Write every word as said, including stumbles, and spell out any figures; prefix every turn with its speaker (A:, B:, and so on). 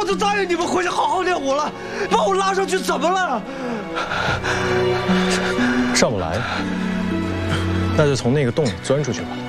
A: 都答应你们回去好好练武了，把我拉上去怎么了？
B: 上不来，那就从那个洞里钻出去吧。